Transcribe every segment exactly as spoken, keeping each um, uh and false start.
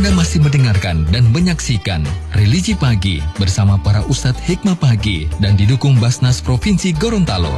Anda masih mendengarkan dan menyaksikan Religi Pagi bersama para Ustadz Hikmah Pagi dan didukung Basnas Provinsi Gorontalo.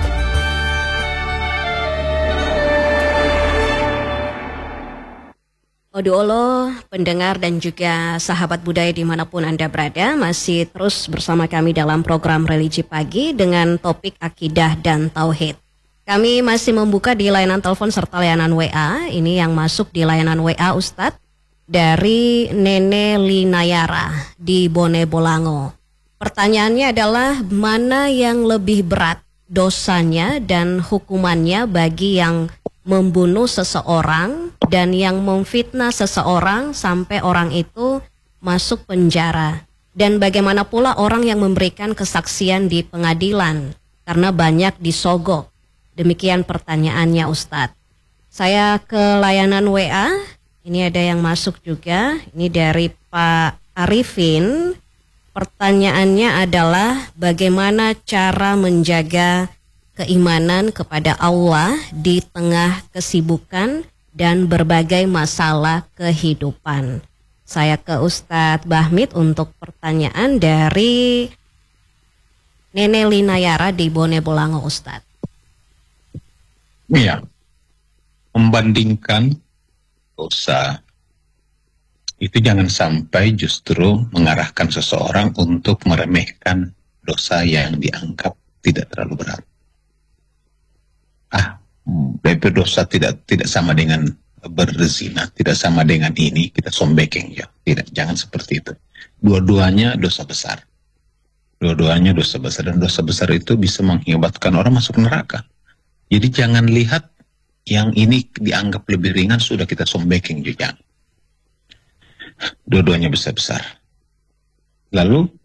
Odo-olo, pendengar dan juga sahabat budaya dimanapun Anda berada, masih terus bersama kami dalam program Religi Pagi dengan topik akidah dan tauhid. Kami masih membuka di layanan telepon serta layanan W A. Ini yang masuk di layanan W A Ustadz dari Nene Linayara di Bone Bolango. Pertanyaannya adalah mana yang lebih berat dosanya dan hukumannya bagi yang membunuh seseorang dan yang memfitnah seseorang sampai orang itu masuk penjara, dan bagaimana pula orang yang memberikan kesaksian di pengadilan karena banyak disogok. Demikian pertanyaannya Ustadz. Saya ke layanan W A. Ini ada yang masuk juga. Ini dari Pak Arifin. Pertanyaannya adalah bagaimana cara menjaga keimanan kepada Allah di tengah kesibukan dan berbagai masalah kehidupan. Saya ke Ustadz Bahmid untuk pertanyaan dari Nene Linayara di Bone Bolango, Ustadz. Iya, membandingkan dosa itu jangan sampai justru mengarahkan seseorang untuk meremehkan dosa yang dianggap tidak terlalu berat. Ah, beber dosa tidak tidak sama dengan berzina, tidak sama dengan ini, kita sombekeng ya. Tidak, jangan seperti itu. Dua-duanya dosa besar. Dua-duanya dosa besar, dan dosa besar itu bisa mengakibatkan orang masuk neraka. Jadi jangan lihat yang ini dianggap lebih ringan sudah kita sombekeng juga. Dua-duanya besar-besar. Lalu